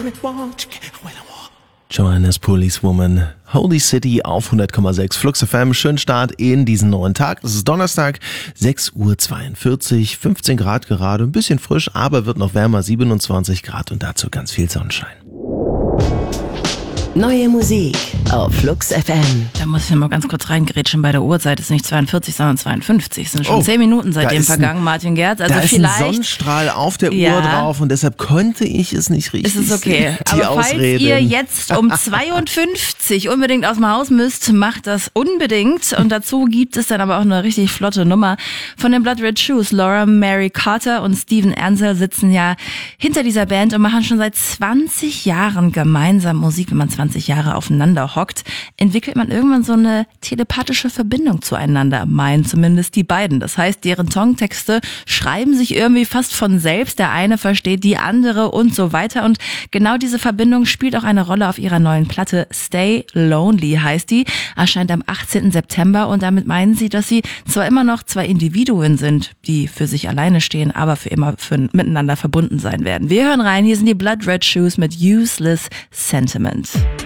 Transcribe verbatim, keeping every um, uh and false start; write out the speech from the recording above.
Joanna's Policewoman, Holy City auf hundert Komma sechs Flux F M. Schönen Start in diesen neuen Tag. Es ist Donnerstag, sechs Uhr zweiundvierzig, fünfzehn Grad gerade, ein bisschen frisch, aber wird noch wärmer, siebenundzwanzig Grad und dazu ganz viel Sonnenschein. Neue Musik auf Flux F M. Da muss ich mal ganz kurz reingrätschen bei der Uhrzeit. Es ist nicht zweiundvierzig, sondern zweiundfünfzig. Es sind schon Oh, zehn Minuten seitdem ein- vergangen, Martin Gerz. Also da ist vielleicht ein Sonnenstrahl auf der Ja. Uhr drauf und deshalb konnte ich es nicht richtig ist es okay. sehen. Die Aber falls Ausreden. ihr jetzt um zweiundfünfzig unbedingt aus dem Haus müsst, macht das unbedingt. Und dazu gibt es dann aber auch eine richtig flotte Nummer von den Blood Red Shoes. Laura Mary Carter und Steven Ansel sitzen ja hinter dieser Band und machen schon seit zwanzig Jahren gemeinsam Musik. Wenn man zwanzig Jahre aufeinander hockt, entwickelt man irgendwann so eine telepathische Verbindung zueinander, meinen zumindest die beiden. Das heißt, deren Songtexte schreiben sich irgendwie fast von selbst. Der eine versteht die andere und so weiter. Und genau diese Verbindung spielt auch eine Rolle auf ihrer neuen Platte. Stay Lonely heißt die, erscheint am achtzehnten September und damit meinen sie, dass sie zwar immer noch zwei Individuen sind, die für sich alleine stehen, aber für immer für miteinander verbunden sein werden. Wir hören rein, hier sind die Blood Red Shoes mit Useless Sentiment.